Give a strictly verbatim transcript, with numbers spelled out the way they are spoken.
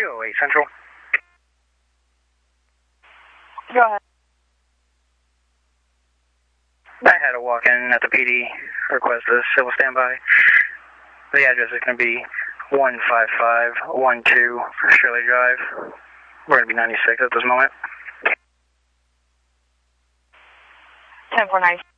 two oh eight Central. Go ahead. I had a walk-in at the P D, request a civil standby. The address is going to be one five five one two Shirley Drive. We're going to be ninety-six at this moment. ten four nine.